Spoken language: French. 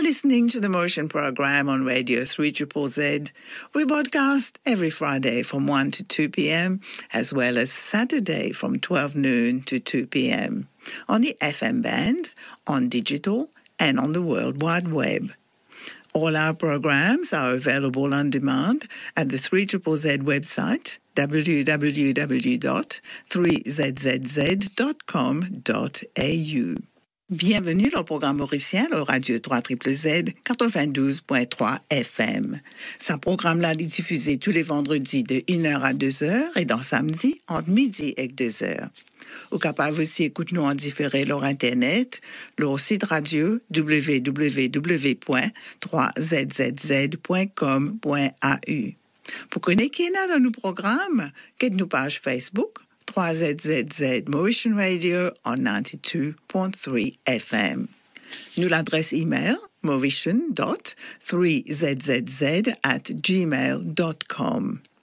listening to the Motion program on Radio 3ZZZ. We broadcast every Friday from 1 to 2 p.m., as well as Saturday from 12 noon to 2 p.m., on the FM band, on digital, and on the World Wide Web. All our programs are available on demand at the 3ZZZ website, www.3zzz.com.au. Bienvenue dans le programme mauricien, le Radio 3ZZZ 92.3 FM. Ce programme-là est diffusé tous les vendredis de 1h à 2h et dans samedi entre midi et 2h. Vous capable aussi écouter nous en différé leur Internet, leur site radio www.3zzz.com.au. Pour connecter dans nos programmes, quittez nos pages Facebook 3ZZZ Motion Radio on 92.3 FM. Nous l'adresse email motion.3zzz@gmail.com.